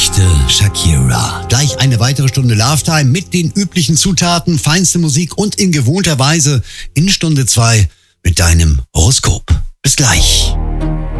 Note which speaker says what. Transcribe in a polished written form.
Speaker 1: echte Shakira. Gleich eine weitere Stunde Love Time mit den üblichen Zutaten, feinste Musik und in gewohnter Weise in Stunde 2 mit deinem Horoskop. Bis gleich.